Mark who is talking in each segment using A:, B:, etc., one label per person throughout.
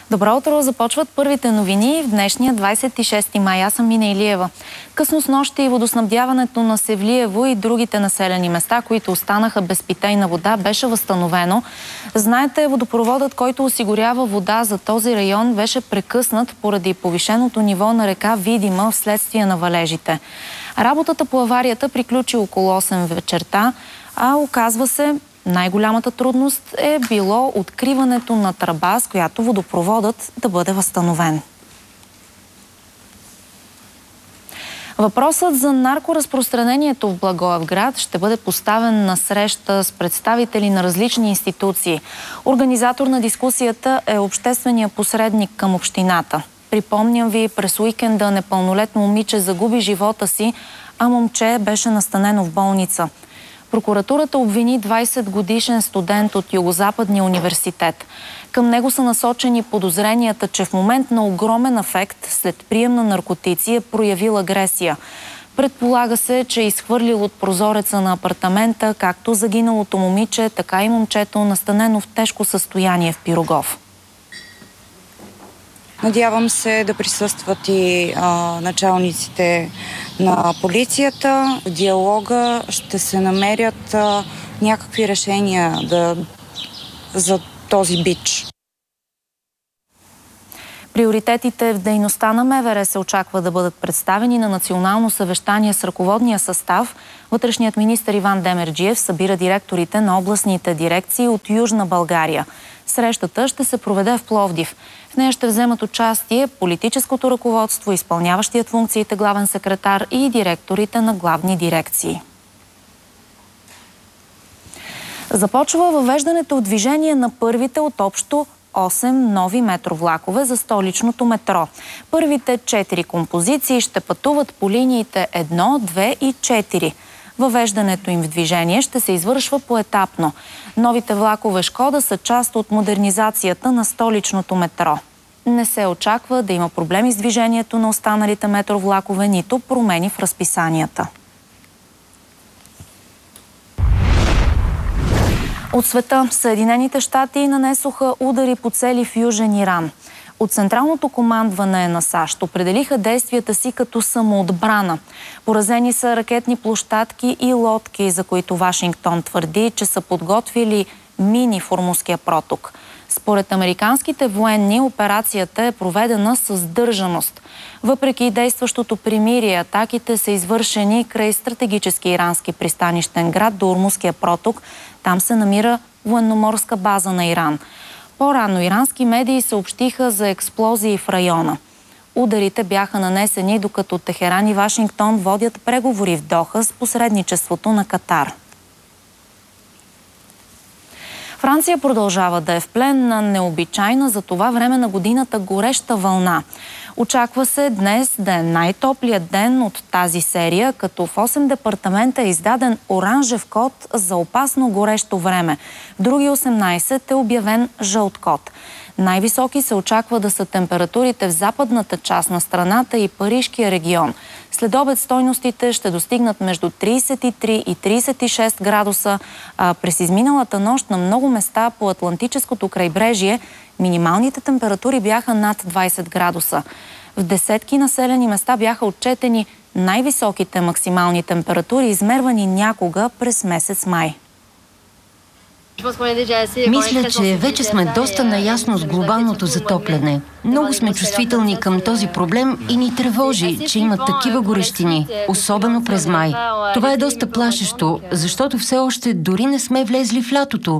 A: Добро утро! Започват първите новини в днешния 26 май. Аз съм Мина Илиева. Късно снощи водоснабдяването на Севлиево и другите населени места, които останаха без питейна вода, беше възстановено. Знаете, водопроводът, който осигурява вода за този район, беше прекъснат поради повишеното ниво на река Видима вследствие на валежите. Работата по аварията приключи около 8 вечерта, а оказва се, най-голямата трудност е било откриването на тръба, с която водопроводът да бъде възстановен. Въпросът за наркоразпространението в Благоевград ще бъде поставен на среща с представители на различни институции. Организатор на дискусията е общественият посредник към общината. Припомням ви, през уикенда непълнолетно момиче загуби живота си, а момче беше настанено в болница. Прокуратурата обвини 20-годишен студент от Югозападния университет. Към него са насочени подозренията, че в момент на огромен афект след прием на наркотици е проявил агресия. Предполага се, че е изхвърлил от прозореца на апартамента както загиналото момиче, така и момчето, настанено в тежко състояние в Пирогов.
B: Надявам се да присъстват и началниците на полицията. В диалога ще се намерят някакви решения за този бич.
A: Приоритетите в дейността на МВР се очаква да бъдат представени на национално съвещание с ръководния състав. Вътрешният министър Иван Демерджиев събира директорите на областните дирекции от Южна България. Срещата ще се проведе в Пловдив. В нея ще вземат участие политическото ръководство, изпълняващият функциите главен секретар и директорите на главни дирекции. Започва въвеждането в движение на първите от общо 8 нови метровлакове за столичното метро. Първите 4 композиции ще пътуват по линиите 1, 2 и 4. Въвеждането им в движение ще се извършва поетапно. Новите влакове Шкода са част от модернизацията на столичното метро. Не се очаква да има проблеми с движението на останалите метровлакове, нито промени в разписанията. От света Съединените щати нанесоха удари по цели в Южен Иран. От Централното командване на САЩ определиха действията си като самоотбрана. Поразени са ракетни площадки и лодки, за които Вашингтон твърди, че са подготвили мини в Ормузския проток. Според американските военни, операцията е проведена с сдържаност. Въпреки действащото примирие, атаките са извършени край стратегически ирански пристанищен град до Ормузския проток. Там се намира военноморска база на Иран. По-рано ирански медии съобщиха за експлозии в района. Ударите бяха нанесени, докато Техеран и Вашингтон водят преговори в Доха с посредничеството на Катар. Франция продължава да е в плен на необичайна за това време на годината гореща вълна. Очаква се днес да е най-топлият ден от тази серия, като в 8 департамента е издаден оранжев код за опасно горещо време. В други 18 е обявен жълт код. Най-високи се очаква да са температурите в западната част на страната и Парижкия регион. След обед стойностите ще достигнат между 33 и 36 градуса. През изминалата нощ на много места по Атлантическото крайбрежие минималните температури бяха над 20 градуса. В десетки населени места бяха отчетени най-високите максимални температури, измервани някога през месец май.
C: Мисля, че вече сме доста наясно с глобалното затопляне. Много сме чувствителни към този проблем и ни тревожи, че има такива горещини, особено през май. Това е доста плашещо, защото все още дори не сме влезли в лятото.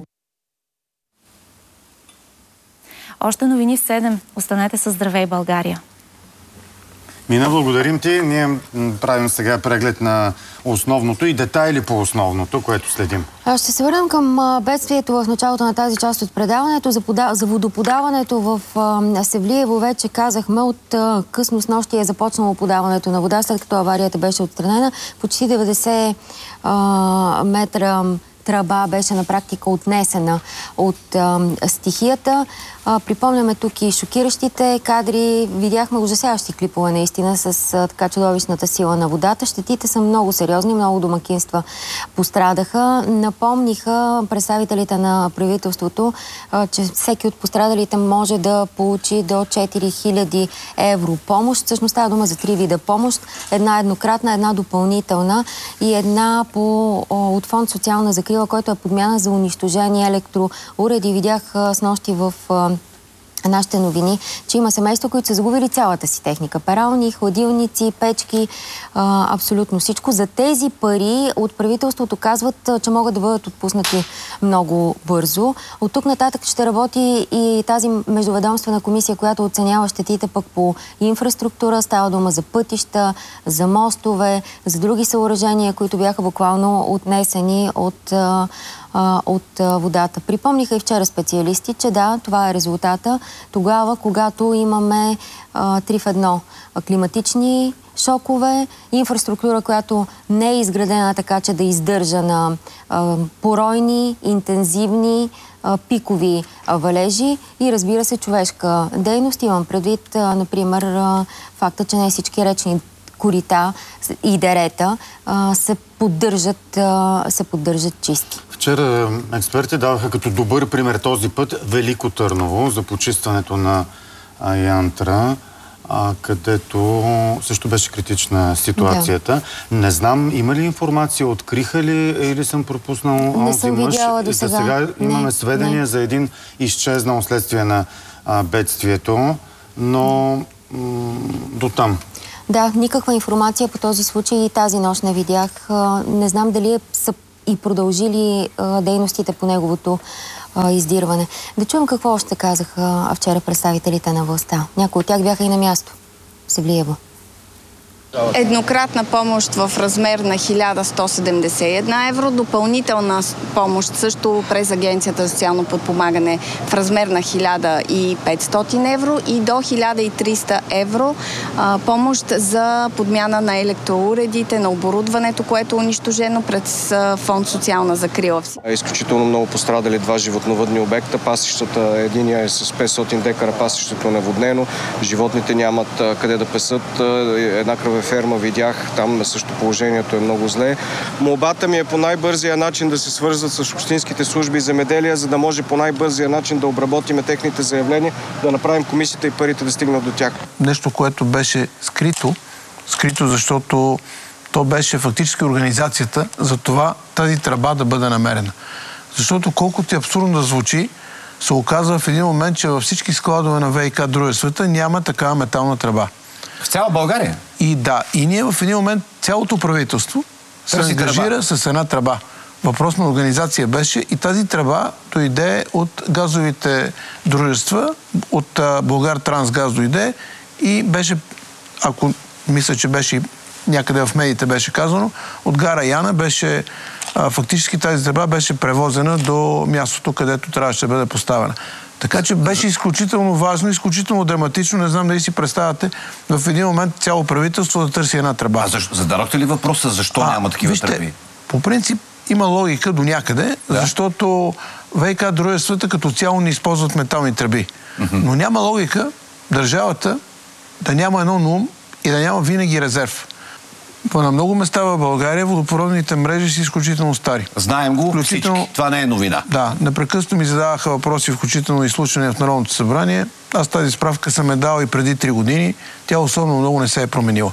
A: Още новини в 7. Останете със Здравей, България!
D: Мина, благодарим ти. Ние правим сега преглед на основното и детайли по основното, което следим.
E: Ще се върнем към бедствието в началото на тази част от предаването. За водоподаването в Севлиево вече казахме, от късно снощи е започнало подаването на вода, след като аварията беше отстранена. Почти 90 метра тръба беше на практика отнесена от стихията. Припомняме тук и шокиращите кадри. Видяхме ужасяващи клипове наистина с така чудовищната сила на водата. Щетите са много сериозни, много домакинства пострадаха. Напомниха представителите на правителството, че всеки от пострадалите може да получи до 4000 евро помощ. Всъщност става дума за 3 вида помощ. Една еднократна, една допълнителна и една от фонд социална закрила, който е подмяна за унищожени електроуреди. Видях снощи в нашите новини, че има семейства, които са загубили цялата си техника. Перални, хладилници, печки, абсолютно всичко. За тези пари от правителството казват, че могат да бъдат отпуснати много бързо. От тук нататък ще работи и тази междуведомствена комисия, която оценява щетите пък по инфраструктура. Става дума за пътища, за мостове, за други съоръжения, които бяха буквално отнесени от водата. Припомниха и вчера специалисти, че да, това е резултата тогава, когато имаме 3 в 1. Климатични шокове, инфраструктура, която не е изградена така, че да издържа на поройни, интензивни, пикови валежи и разбира се човешка дейност. Имам предвид, например, факта, че не всички речни корита и дерета се поддържат чисти.
D: Вчера експерти даваха като добър пример този път Велико Търново за почистването на Янтра, където също беше критична ситуацията. Да. Не знам, има ли информация, откриха ли или съм пропуснал
E: не съм видяла до сега.
D: За сега имаме сведения за един изчезнал следствие на бедствието, но до там.
E: Да, никаква информация по този случай и тази нощ не видях. Не знам дали са и продължили дейностите по неговото издирване. Да чуем какво още казаха вчера представителите на властта. Някои от тях бяха и на място в Севлиево.
F: Еднократна помощ в размер на 1171 евро, допълнителна помощ също през Агенцията за социално подпомагане в размер на 1500 евро и до 1300 евро помощ за подмяна на електроуредите, на оборудването, което е унищожено през фонд социална закрила.
G: Изключително много пострадали 2 животновъдни обекта. Пасищата, единия е с 500 декара, пасището е наводнено, животните нямат къде да пасат. Една ферма видях, там също положението е много зле. Молбата ми е по най-бързия начин да се свързват с общинските служби и земеделия, за да може по най-бързия начин да обработиме техните заявления, да направим комисията и парите да стигнат до тях.
H: Нещо, което беше скрито, защото то беше фактически организацията за това тази тръба да бъде намерена. Защото колкото е абсурдно да звучи, се оказва в един момент, че във всички складове на ВиК дружествата няма такава метална тръба.
I: В цяла България?
H: И да, и ние в един момент цялото правителство се ангажира с една тръба. Въпрос на организация беше и тази тръба дойде от газовите дружества, от Булгартрансгаз дойде и беше, ако мисля, че беше някъде в медиите беше казано, от гара Яна беше, фактически тази тръба беше превозена до мястото, където трябваше да бъде поставена. Така че беше изключително важно, изключително драматично. Не знам дали си представяте в един момент цяло правителство да търси една тръба.
I: Зададохте ли въпроса защо няма такива тръби?
H: По принцип има логика до някъде, защото ВиК дружествата като цяло не използват метални тръби. Но няма логика държавата да няма едно на ум и да няма винаги резерв. На много места в България водопроводните мрежи са изключително стари.
I: Знаем го всички. Това не е новина.
H: Да, непрекъснато ми задаваха въпроси, включително изслушване в Народното събрание. Аз тази справка съм е дал и преди 3 години. Тя особено много не се е променила.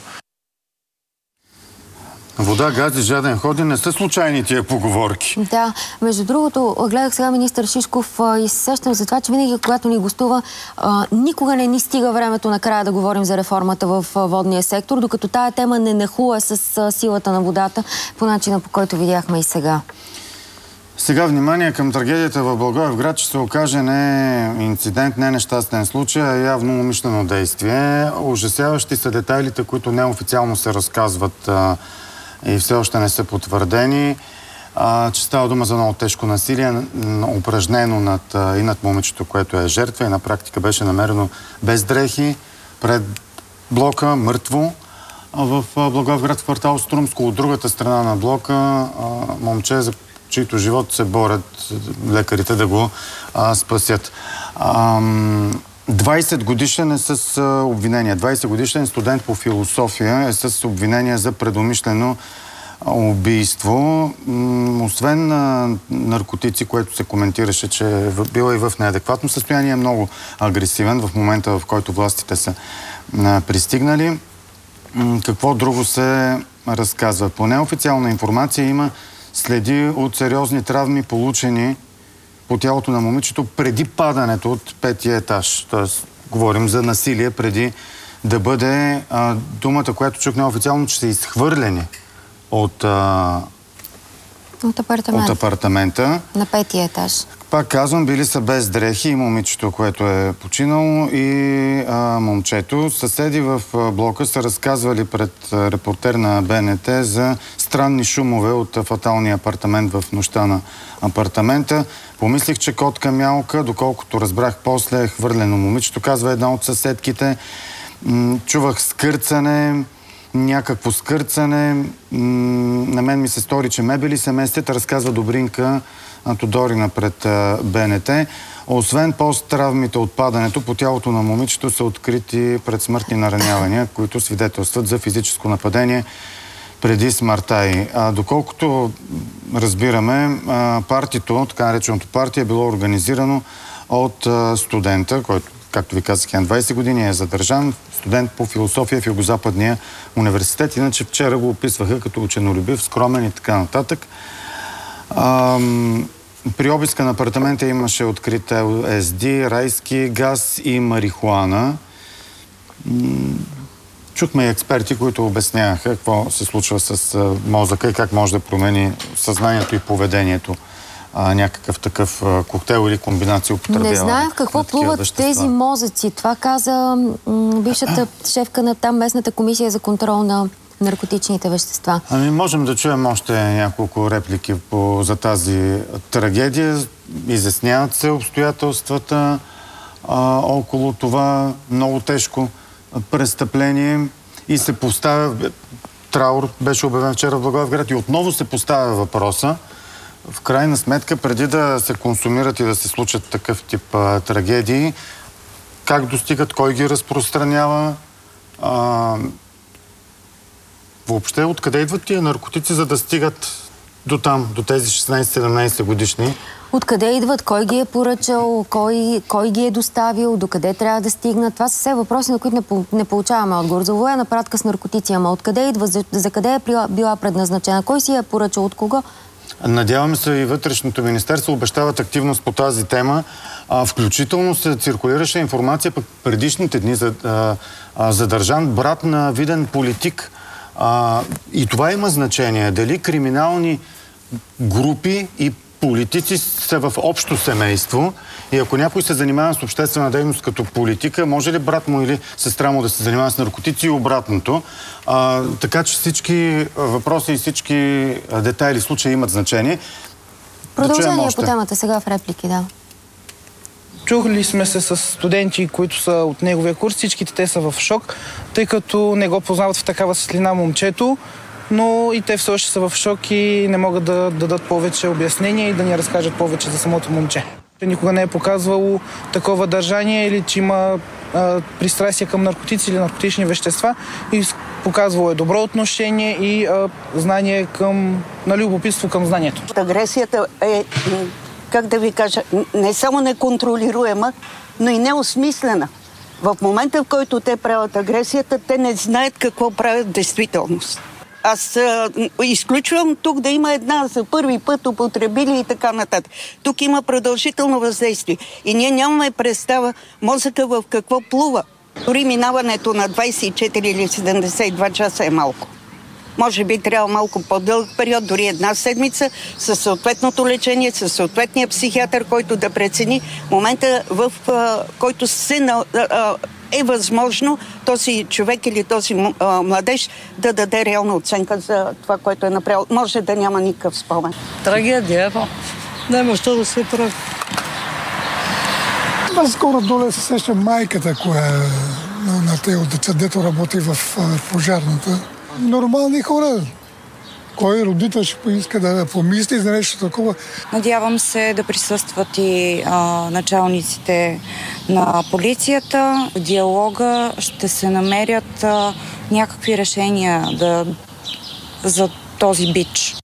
D: Вода, газ и жаден ходи не са случайни тия поговорки.
E: Да, между другото, гледах сега министър Шишков и се сещам за това, че винаги, когато ни гостува, никога не ни стига времето накрая да говорим за реформата в водния сектор, докато тая тема не нахуе с силата на водата, по начина, по който видяхме и сега.
D: Сега внимание към трагедията в Благоевград, че се окаже не инцидент, не нещастен случай, а явно умишлено действие. Ужасяващи са детайлите, които неофициално се разказват и все още не са потвърдени, че става дума за много тежко насилие, упражнено и над момичето, което е жертва и на практика беше намерено без дрехи пред блока, мъртво, в Благоевград, в квартал Струмско. От другата страна на блока момче чийто живот се борят лекарите да го спасят. 20 годишен е с обвинение. 20 годишен студент по философия е с обвинение за предумишлено убийство. Освен наркотици, което се коментираше, че е бил и в неадекватно състояние, е много агресивен в момента, в който властите са пристигнали. Какво друго се разказва? По неофициална информация има следи от сериозни травми, получени по тялото на момичето преди падането от 5-ти етаж. Тоест, говорим за насилие преди да бъде думата, която чух неофициално, че са изхвърлени от апартамента.
E: На 5-ти етаж.
D: Пак казвам, били са без дрехи и момичето, което е починало, и момчето. Съседи в блока са разказвали пред репортер на БНТ за странни шумове от фаталния апартамент в нощта на апартамента. Помислих, че котка мялка, доколкото разбрах после е хвърлено момичето, казва една от съседките. Чувах скърцане, някакво скърцане. На мен ми се стори, че мебели се местят, разказва Добринка Тодорина пред БНТ. Освен посттравмите от падането, по тялото на момичето са открити предсмъртни наранявания, които свидетелстват за физическо нападение преди смъртта й. Доколкото разбираме, партито, така нареченото партия, е било организирано от студента, който, както ви казах, на 20 години е задържан, студент по философия в Югозападния университет. Иначе вчера го описваха като ученолюбив, скромен и така нататък. При обиска на апартамента имаше открит LSD, райски газ и марихуана. Чухме и експерти, които обясняваха какво се случва с мозъка и как може да промени съзнанието и поведението някакъв такъв коктейл или комбинация употребява.
E: Не знаем в какво плуват тези мозъци. Това каза бившата шефка на там местната комисия за контрол на наркотичните вещества.
D: Можем да чуем още няколко реплики за тази трагедия. Изясняват се обстоятелствата около това много тежко престъпление и се поставя... Траур беше обявен вчера в Благоевград и отново се поставя въпроса. В крайна сметка, преди да се консумират и да се случат такъв тип трагедии, как достигат, кой ги разпространява, въобще откъде идват тия наркотици, за да стигат до там, до тези 16-17 годишни?
E: Откъде идват, кой ги е поръчал, кой ги е доставил, докъде трябва да стигнат. Това са все въпроси, на които не получаваме отговор. За военна пратка с наркотици, ама откъде идва, за къде е била предназначена, кой си е поръчал, от кого? Надяваме
D: се и Вътрешното министерство обещават активност по тази тема. Включително се циркулираше информация пък предишните дни за задържан брат на виден политик. И това има значение. Дали криминални групи и политици са в общо семейство и ако някой се занимава с обществена дейност като политика, може ли брат му или сестра му да се занимава с наркотици и обратното? Така че всички въпроси и всички детайли, случаи имат значение.
E: Продължение по темата сега в реплики, да.
J: Чухли сме се с студенти, които са от неговия курс. Всичките те са в шок, тъй като не го познават в такава светлина момчето, но и те все още са в шок и не могат да дадат повече обяснения и да ни разкажат повече за самото момче. Никога не е показвало такова държание или че има пристрастие към наркотици или наркотични вещества и показвало е добро отношение и знание към, любопитство към знанието.
K: Агресията е, как да ви кажа, не само неконтролируема, но и неосмислена. В момента, в който те правят агресията, те не знаят какво правят в действителност. Аз изключвам тук да има една за първи път употребили и така нататък. Тук има продължително въздействие. И ние нямаме представа мозъка в какво плува. Дори минаването на 24 или 72 часа е малко. Може би трябва малко по-дълъг период, дори една седмица, със съответното лечение, със съответния психиатър, който да прецени момента, в който е възможно този човек или този младеж да даде реална оценка за това, което е направил. Може да няма никакъв спомен.
L: Трагедия, но няма що да се прави.
M: Скоро доле се сеща майката, коя на тези деца, дето работи в пожарната. Нормални хора. Кой родител ще поиска да помисли за нещо такова?
B: Надявам се да присъстват и началниците на полицията. В диалога ще се намерят някакви решения за този бич.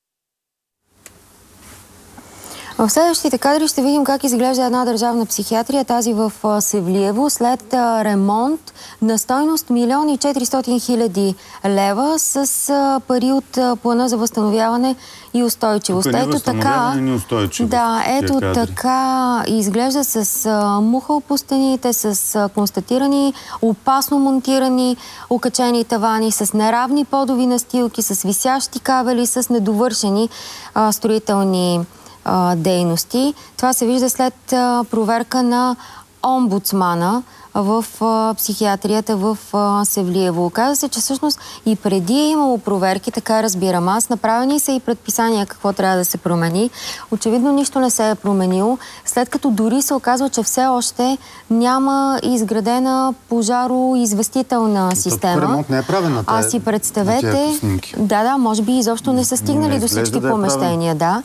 E: В следващите кадри ще видим как изглежда една държавна психиатрия, тази в Севлиево, след ремонт на стойност 1 400 000 лева с пари от плана за възстановяване и устойчивост.
D: Ето така,
E: ето така изглежда с мухъл по стените, с констатирани опасно монтирани окачени тавани, с неравни подови настилки, с висящи кабели, с недовършени строителни дейности. Това се вижда след проверка на омбудсмана в психиатрията в Севлиево. Оказва се, че всъщност и преди е имало проверки, така разбирам аз. Направени са и предписания какво трябва да се промени. Очевидно нищо не се е променило, след като дори се оказва, че все още няма изградена пожароизвестителна система.
D: Ремонт не е правен на
E: си представете... Да, може би изобщо не са стигнали до всички помещения. Да.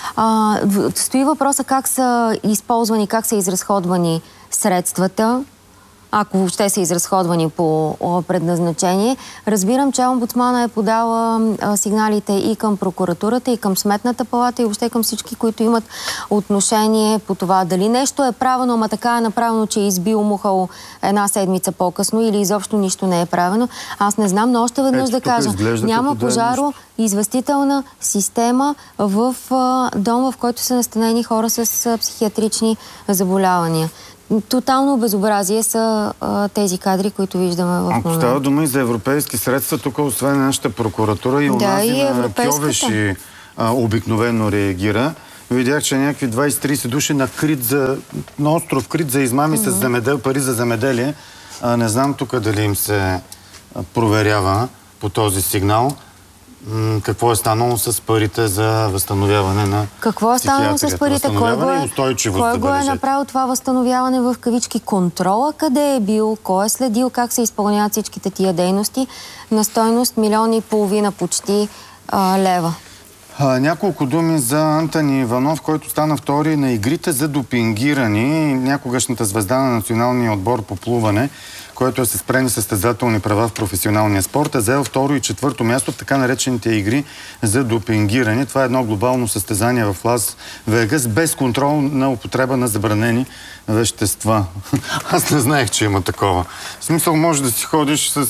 E: Стои въпроса как са използвани, как са изразходвани средствата, ако въобще са изразходвани по предназначение. Разбирам, че омбудсмана е подала сигналите и към прокуратурата, и към Сметната палата, и въобще към всички, които имат отношение по това. Дали нещо е правено, ама така е направено, че е избил мухъл една седмица по-късно, или изобщо нищо не е правено. Аз не знам, но още веднъж да кажа. Няма пожароизвестителна система в дом, в който са настанени хора с психиатрични заболявания. Тотално безобразие са тези кадри, които виждаме в момента.
D: Ако става дума и за европейски средства, тук освен нашата прокуратура и онази на Кьовеши обикновено реагира. Видях, че някакви 20-30 души на остров Крит за измами с пари за земеделие. Не знам тук дали им се проверява по този сигнал. Какво е станало с парите за възстановяване на
E: Какво е станало с парите? Кой го е направил това възстановяване в кавички? Контрола къде е бил? Кой е следил как се изпълняват всичките тия дейности на стойност 1,5 милиона почти лева?
D: Няколко думи за Антони Иванов, който стана втори на игрите за допингирани. Някогашната звезда на националния отбор по плуване, който е с спрени състезателни права в професионалния спорт, е взел второ и четвърто място в така наречените игри за допингиране. Това е едно глобално състезание в Лас Вегас без контрол на употреба на забранени вещества. Аз не знаех, че има такова. В смисъл, може да си ходиш с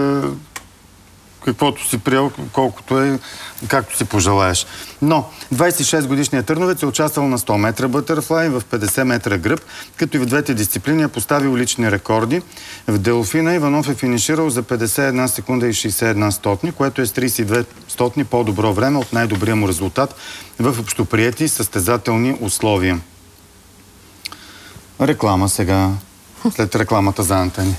D: каквото си приел, колкото е, както си пожелаеш. Но 26-годишният търновец е участвал на 100 метра бътърфлай, в 50 метра гръб, като и в двете дисциплини е поставил лични рекорди. В делфина Иванов е финиширал за 51 секунда и 61 стотни, което е с 32 стотни по-добро време от най-добрия му резултат в общоприети състезателни условия. Реклама сега, след рекламата за Антони.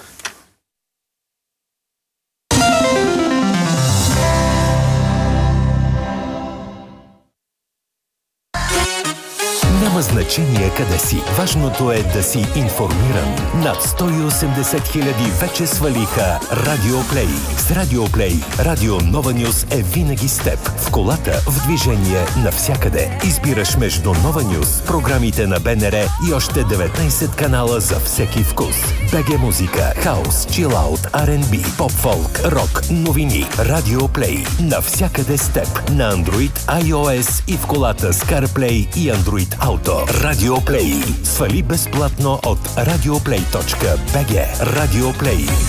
N: Няма значение къде си. Важното е да си информиран. Над 180 хиляди вече свалиха Радиоплей. С Радиоплей Радио Нова Нюс е винаги с теб. В колата, в движение, навсякъде. Избираш между Нова Нюс, програмите на БНР и още 19 канала за всеки вкус. БГ музика, хаус, чилаут, R&B, поп-фолк, рок, новини. Радиоплей. Навсякъде с теб. На Android, iOS и в колата с CarPlay и Android Auto. Радиоплей. Свали безплатно от radioplay.bg. Радиоплей.